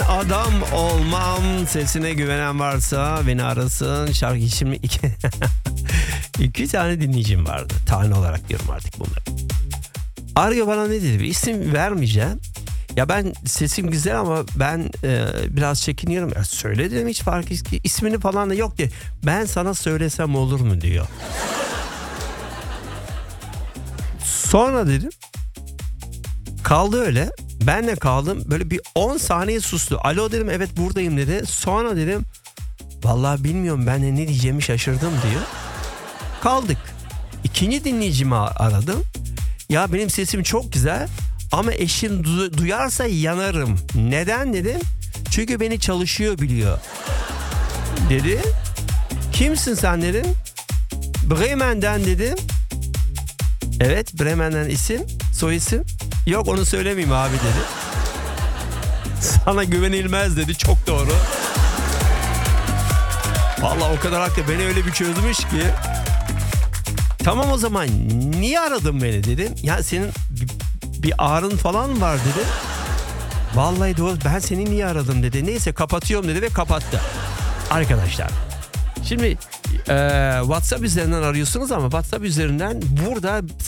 adam olmam. Sesine güvenen varsa beni arasın. Şarkı şimdi iki tane dinleyicim vardı. Tane olarak diyorum artık bunları. Arıyor bana, ne dedi? Bir isim vermeyeceğim. Ya ben sesim güzel ama ben biraz çekiniyorum. Ya söyle dedim, hiç fark et ki ismini falan da yok diye. Ben sana söylesem olur mu diyor. Sonra dedim. Kaldı öyle. Ben de kaldım. Böyle bir 10 saniye sustu. Alo dedim, evet buradayım dedi. Sonra dedim vallahi bilmiyorum, ben de ne diyeceğimi şaşırdım diyor. Kaldık. İkinci dinleyicimi aradım. Ya benim sesim çok güzel ama eşim duyarsa yanarım. Neden dedim. Çünkü beni çalışıyor biliyor. Dedi. Kimsin sen dedim. Bremen'den dedim. Evet, Bremen'den isim, soy isim. Yok onu söylemeyeyim abi dedi. Sana güvenilmez dedi, çok doğru. Vallahi o kadar haklı, beni öyle bir çözmüş ki. Tamam o zaman niye aradın beni dedim. Ya senin bir ağrın falan var dedi. Vallahi doğru, ben seni niye aradım dedi. Neyse kapatıyorum dedi ve kapattı. Arkadaşlar şimdi WhatsApp üzerinden arıyorsunuz ama WhatsApp üzerinden burada